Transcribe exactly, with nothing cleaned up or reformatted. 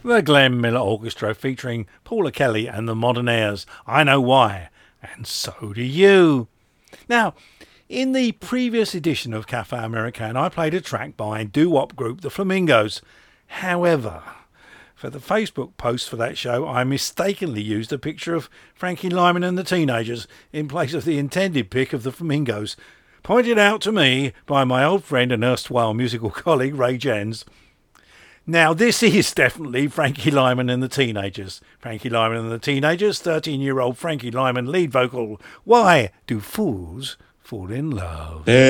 The Glenn Miller Orchestra featuring Paula Kelly and the Modernaires. I know why, and so do you. Now, in the previous edition of Cafe American, I played a track by doo-wop group The Flamingos. However, for the Facebook post for that show, I mistakenly used a picture of Frankie Lyman and the Teenagers in place of the intended pic of the Flamingos, pointed out to me by my old friend and erstwhile musical colleague Ray Jens. Now, this is definitely Frankie Lyman and the Teenagers. Frankie Lyman and the Teenagers, thirteen-year-old Frankie Lyman lead vocal. Why do fools fall in love?